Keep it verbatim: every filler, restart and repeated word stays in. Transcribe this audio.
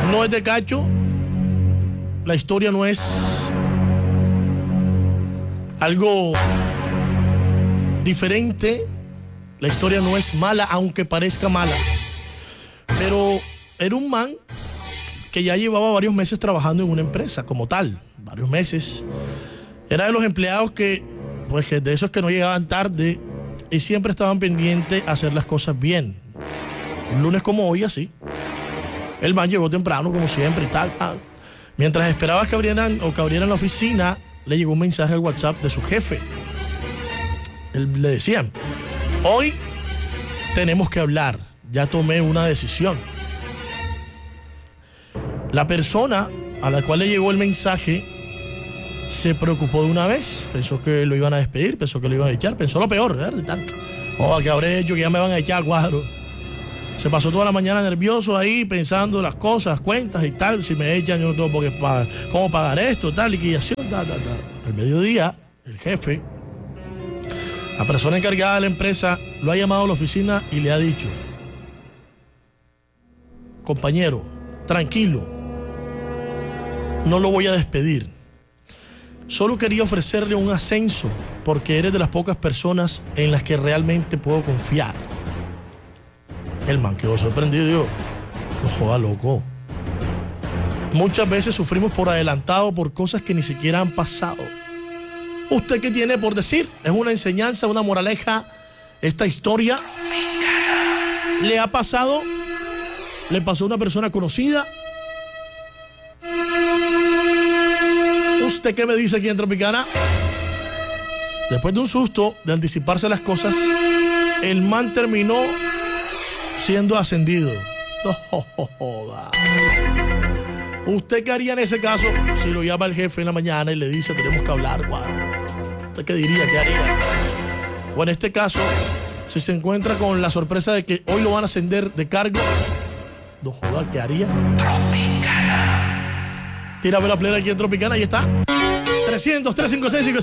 No es de cacho. La historia no es algo diferente. La historia no es mala, aunque parezca mala. Pero era un man que ya llevaba varios meses trabajando en una empresa como tal. Varios meses. Era de los empleados que, pues, que de esos que no llegaban tarde y siempre estaban pendientes a hacer las cosas bien. Un lunes como hoy, así. El man llegó temprano, como siempre, y tal. Ah. Mientras esperaba que abrieran o que abrieran la oficina, le llegó un mensaje al WhatsApp de su jefe. Él, le decían: hoy tenemos que hablar. Ya tomé una decisión. La persona a la cual le llegó el mensaje se preocupó de una vez. Pensó que lo iban a despedir, pensó que lo iban a echar. Pensó lo peor, ¿verdad? De tanto. Oh, que habré hecho, que ya me van a echar, cuadro. Se pasó toda la mañana nervioso ahí, pensando las cosas, cuentas y tal. Si me echan, yo no tengo por qué pagar. ¿Cómo pagar esto? Tal, liquidación, tal, tal, tal. Al mediodía, el jefe, la persona encargada de la empresa, lo ha llamado a la oficina y le ha dicho: compañero, tranquilo, no lo voy a despedir. Solo quería ofrecerle un ascenso porque eres de las pocas personas en las que realmente puedo confiar. El man quedó sorprendido y dijo: no joda, loco. Muchas veces sufrimos por adelantado por cosas que ni siquiera han pasado. ¿Usted qué tiene por decir? ¿Es una enseñanza, una moraleja esta historia? ¿Le ha pasado? ¿Le pasó a una persona conocida? ¿Usted qué me dice aquí en Tropicana? Después de un susto, de anticiparse las cosas, el man terminó siendo ascendido. No joda. ¿Usted qué haría en ese caso si lo llama el jefe en la mañana y le dice: tenemos que hablar, guau? ¿Usted qué diría? ¿Qué haría? O en este caso, si se encuentra con la sorpresa de que hoy lo van a ascender de cargo, no joda, ¿qué haría? Tropicana. Tírame la plena aquí en Tropicana y está. trescientos, trescientos cincuenta y seis, cincuenta y cinco